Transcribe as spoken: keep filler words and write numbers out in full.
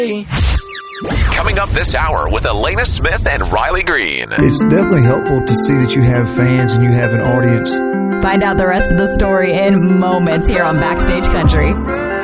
Coming up this hour with Elena Smith and Riley Green. It's definitely helpful to see that you have fans and you have an audience. Find out the rest of the story in moments here on Backstage Country.